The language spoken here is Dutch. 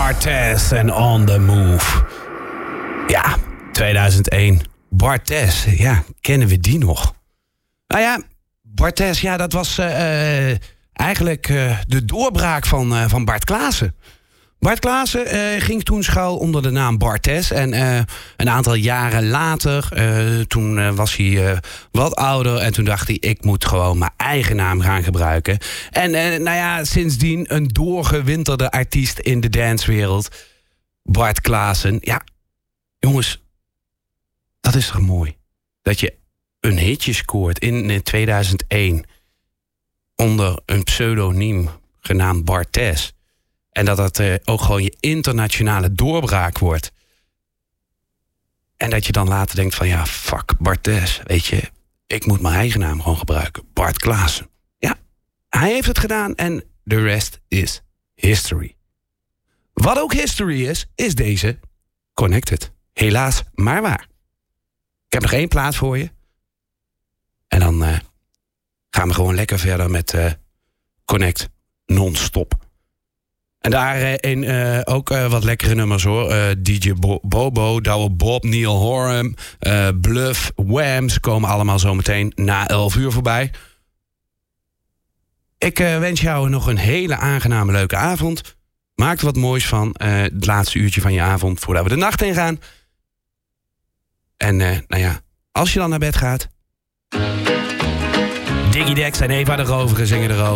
Barthes en On The Move. Ja, 2001. Barthes, ja, kennen we die nog? Nou ja, Barthes, ja, dat was eigenlijk de doorbraak van Bart Klaassen. Bart Klaassen ging toen schuil onder de naam Barthes. En een aantal jaren later, toen was hij wat ouder. En toen dacht hij, ik moet gewoon mijn eigen naam gaan gebruiken. En nou ja, sindsdien een doorgewinterde artiest in de dancewereld. Bart Klaassen. Ja, jongens, dat is toch mooi? Dat je een hitje scoort in 2001 onder een pseudoniem genaamd Barthes. En dat dat ook gewoon je internationale doorbraak wordt. En dat je dan later denkt van ja, fuck Barthes, weet je. Ik moet mijn eigen naam gewoon gebruiken. Bart Klaassen. Ja, hij heeft het gedaan en the rest is history. Wat ook history is deze Connected. Helaas, maar waar. Ik heb nog 1 plaat voor je. En dan gaan we gewoon lekker verder met Connect non-stop. En daarin ook wat lekkere nummers hoor. DJ Bobo, Douwe Bob, Neil Horan, Bluff, Wham. Ze komen allemaal zo meteen na 11 uur voorbij. Ik wens jou nog een hele aangename leuke avond. Maak er wat moois van. Het laatste uurtje van je avond voordat we de nacht in gaan. En nou ja, als je dan naar bed gaat. Diggy Dex en Eva de Roveren zingen erover.